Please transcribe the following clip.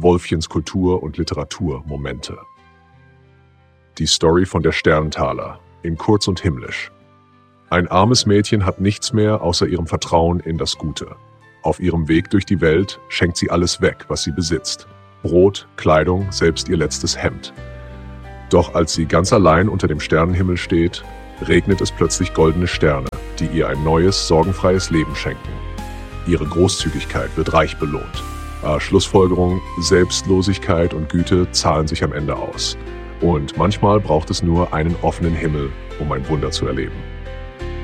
Wolfchens Kultur- und Literaturmomente. Die Story von der Sterntaler in Kurz und Himmlisch. Ein armes Mädchen hat nichts mehr außer ihrem Vertrauen in das Gute. Auf ihrem Weg durch die Welt schenkt sie alles weg, was sie besitzt. Brot, Kleidung, selbst ihr letztes Hemd. Doch als sie ganz allein unter dem Sternenhimmel steht, regnet es plötzlich goldene Sterne, die ihr ein neues, sorgenfreies Leben schenken. Ihre Großzügigkeit wird reich belohnt. Schlussfolgerung: Selbstlosigkeit und Güte zahlen sich am Ende aus. Und manchmal braucht es nur einen offenen Himmel, um ein Wunder zu erleben.